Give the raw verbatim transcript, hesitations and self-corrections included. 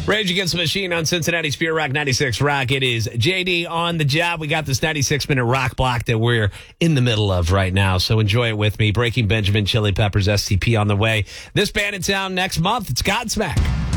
Rage Against the Machine on Cincinnati Spirit Rock ninety-six Rock. It is J D on the job. We got this ninety-six minute rock block that we're in the middle of right now, so enjoy it with me. Breaking Benjamin, Chili Peppers, S T P on the way. This band in town next month. It's Godsmack.